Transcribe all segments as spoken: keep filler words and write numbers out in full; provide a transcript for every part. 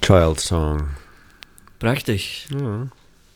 Child Song. Prachtig. Ja.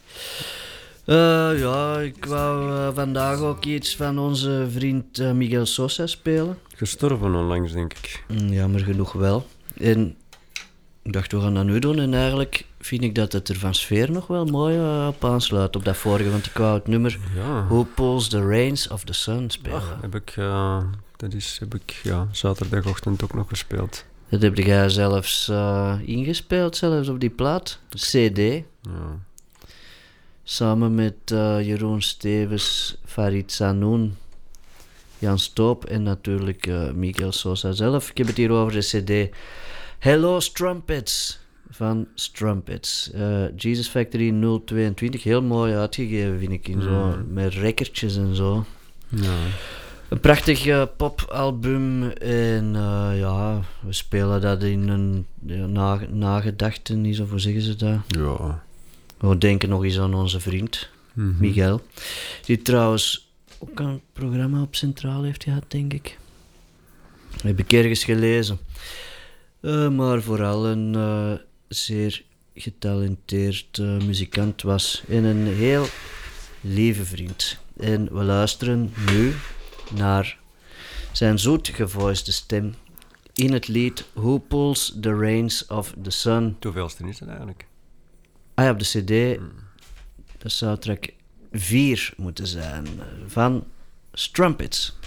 Uh, ja, ik wou uh, vandaag ook iets van onze vriend uh, Miguel Sosa spelen. Gestorven onlangs, denk ik. Mm, jammer genoeg wel. En ik dacht, we gaan dat nu doen. En eigenlijk vind ik dat het er van sfeer nog wel mooi uh, op aansluit op dat vorige. Want ik wou het nummer Ja. Who Pulls the Reins of the Sun spelen. Ach, heb ik, uh, dat is, heb ik ja, zaterdagochtend ook nog gespeeld. Dat heb jij zelfs uh, ingespeeld, zelfs op die plaat. C D. Ja. Samen met uh, Jeroen Stevens, Farid Sanoun, Jan Stoop en natuurlijk uh, Miguel Sosa zelf. Ik heb het hier over de cd Hello Strumpets van Strumpets. Uh, Jesus Factory nul tweeëntwintig, heel mooi uitgegeven vind ik, in zo, Mm. met rekkertjes en zo. Ja. Een prachtig uh, popalbum en uh, ja, we spelen dat in een ja, na, nagedachtenis, of hoe zeggen ze dat? Ja. We denken nog eens aan onze vriend, Mm-hmm. Miguel. Die trouwens ook een programma op Centraal heeft gehad, denk ik. Dat heb ik ergens gelezen. Uh, maar vooral een uh, zeer getalenteerd uh, muzikant was. En een heel lieve vriend. En we luisteren nu naar zijn zoet gevoiste stem in het lied Who Pulls the Reins of the Sun. Hoeveelste is het eigenlijk? Ah ja, op de cd, dat zou track vier moeten zijn, van Strumpets.